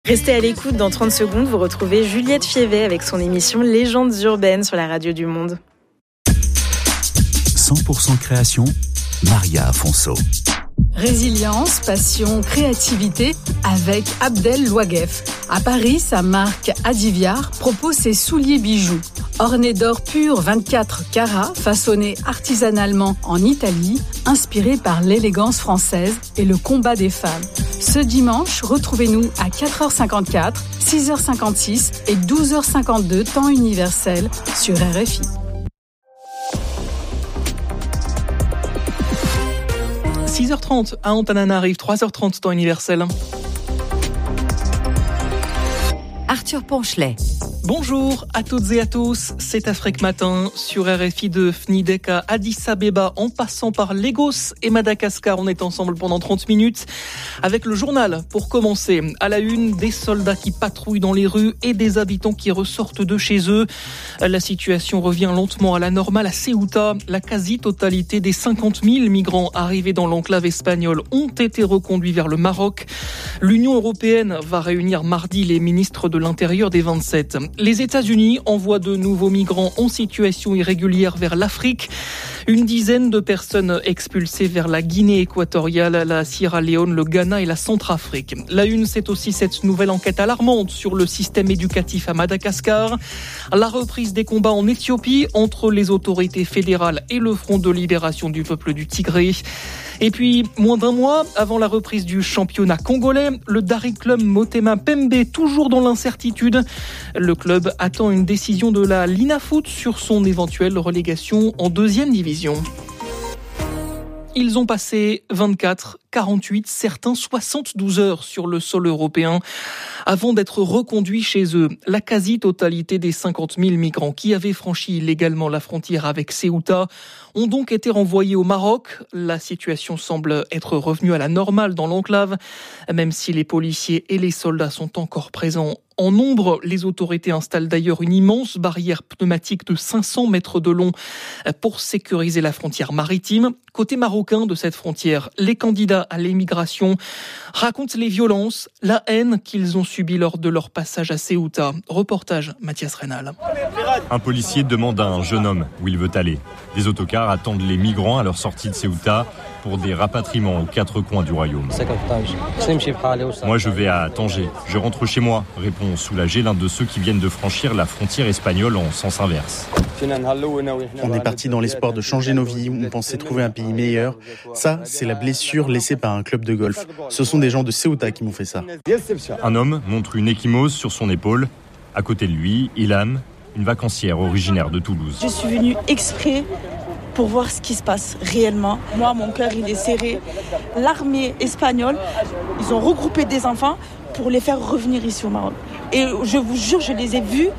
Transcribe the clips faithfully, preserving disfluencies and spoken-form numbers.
Restez à l'écoute, dans trente secondes, vous retrouvez Juliette Fievet avec son émission Légendes urbaines sur la radio du Monde. cent pour cent création, Maria Afonso. Résilience, passion, créativité avec Abdel Louagef. À Paris, sa marque Adiviar propose ses souliers bijoux. Ornés d'or pur vingt-quatre carats, façonnés artisanalement en Italie, inspirés par l'élégance française et le combat des femmes. Ce dimanche, retrouvez-nous à quatre heures cinquante-quatre, six heures cinquante-six et douze heures cinquante-deux, temps universel, sur R F I. six heures trente à Antananarive, trois heures trente temps universel. Arthur Ponchelet. Bonjour à toutes et à tous, c'est Afrique Matin sur R F I de Fnidek à Addis Abeba en passant par Lagos et Madagascar. On est ensemble pendant trente minutes avec le journal pour commencer. À la une, des soldats qui patrouillent dans les rues et des habitants qui ressortent de chez eux. La situation revient lentement à la normale à Ceuta. La quasi-totalité des cinquante mille migrants arrivés dans l'enclave espagnole ont été reconduits vers le Maroc. L'Union européenne va réunir mardi les ministres de l'Intérieur des vingt-sept. Les États-Unis envoient de nouveaux migrants en situation irrégulière vers l'Afrique. Une dizaine de personnes expulsées vers la Guinée équatoriale, la Sierra Leone, le Ghana et la Centrafrique. La une, c'est aussi cette nouvelle enquête alarmante sur le système éducatif à Madagascar. La reprise des combats en Éthiopie entre les autorités fédérales et le Front de libération du peuple du Tigré. Et puis, moins d'un mois avant la reprise du championnat congolais, le Daring Club Motema Pembe, toujours dans l'incertitude. Le club attend une décision de la Linafoot sur son éventuelle relégation en deuxième division. Ils ont passé vingt-quatre, quarante-huit, certains soixante-douze heures sur le sol européen avant d'être reconduits chez eux. La quasi-totalité des cinquante mille migrants qui avaient franchi illégalement la frontière avec Ceuta ont donc été renvoyés au Maroc. La situation semble être revenue à la normale dans l'enclave, même si les policiers et les soldats sont encore présents en nombre. Les autorités installent d'ailleurs une immense barrière pneumatique de cinq cents mètres de long pour sécuriser la frontière maritime. Côté marocain de cette frontière, les candidats à l'émigration racontent les violences, la haine qu'ils ont subies lors de leur passage à Ceuta. Reportage Mathias Reynal. Un policier demande à un jeune homme où il veut aller. Des autocars attendent les migrants à leur sortie de Ceuta pour des rapatriements aux quatre coins du royaume. Moi, je vais à Tanger. Je rentre chez moi, répond soulagé l'un de ceux qui viennent de franchir la frontière espagnole en sens inverse. On est parti dans l'espoir de changer nos vies, on pensait trouver un pays meilleur. Ça, c'est la blessure laissée par un club de golf. Ce sont des gens de Ceuta qui m'ont fait ça. Un homme montre une ecchymose sur son épaule. À côté de lui, Ilham, une vacancière originaire de Toulouse. Je suis venue exprès pour voir ce qui se passe réellement. Moi, mon cœur, il est serré. L'armée espagnole, ils ont regroupé des enfants pour les faire revenir ici au Maroc. Et je vous jure, je les ai vus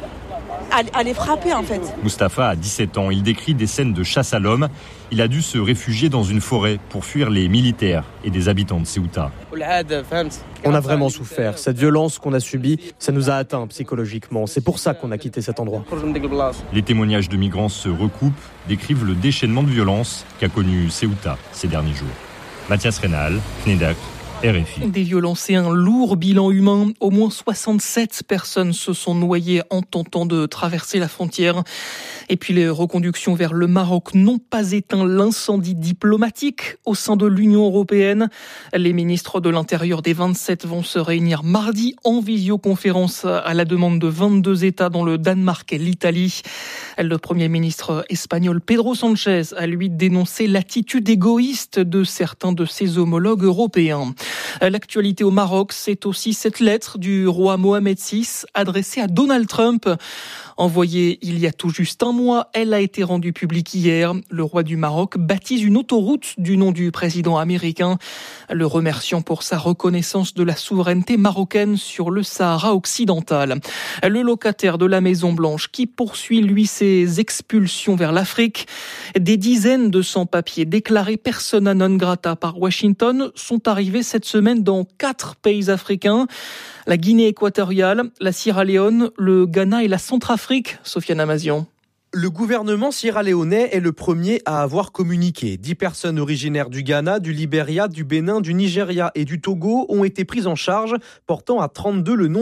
à les frapper en fait. Mustapha a dix-sept ans. Il décrit des scènes de chasse à l'homme. Il a dû se réfugier dans une forêt pour fuir les militaires et des habitants de Ceuta. On a vraiment souffert. Cette violence qu'on a subie, ça nous a atteints psychologiquement. C'est pour ça qu'on a quitté cet endroit. Les témoignages de migrants se recoupent, décrivent le déchaînement de violence qu'a connu Ceuta ces derniers jours. Mathias Reynal, Fnidek, R F I. Des violences et un lourd bilan humain. Au moins soixante-sept personnes se sont noyées en tentant de traverser la frontière. Et puis les reconductions vers le Maroc n'ont pas éteint l'incendie diplomatique au sein de l'Union européenne. Les ministres de l'Intérieur des vingt-sept vont se réunir mardi en visioconférence à la demande de vingt-deux États dont le Danemark et l'Italie. Le Premier ministre espagnol Pedro Sánchez a lui dénoncé l'attitude égoïste de certains de ses homologues européens. L'actualité au Maroc, c'est aussi cette lettre du roi Mohamed six adressée à Donald Trump. Envoyée il y a tout juste un mois, elle a été rendue publique hier. Le roi du Maroc baptise une autoroute du nom du président américain, le remerciant pour sa reconnaissance de la souveraineté marocaine sur le Sahara occidental. Le locataire de la Maison-Blanche qui poursuit, lui, ses expulsions vers l'Afrique. Des dizaines de sans-papiers déclarés persona non grata par Washington sont arrivés cette semaine dans quatre pays africains. La Guinée équatoriale, la Sierra Leone, le Ghana et la Centrafrique. Sofiane Amazian. Le gouvernement sierra-léonais est le premier à avoir communiqué. Dix personnes originaires du Ghana, du Libéria, du Bénin, du Nigeria et du Togo ont été prises en charge, portant à trente-deux le nombre